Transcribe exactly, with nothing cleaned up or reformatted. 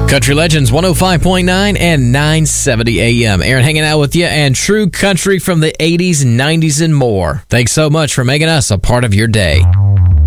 Country Legends one oh five point nine and nine seventy A M. Aaron hanging out with you and true country from the eighties, nineties, and more. Thanks so much for making us a part of your day.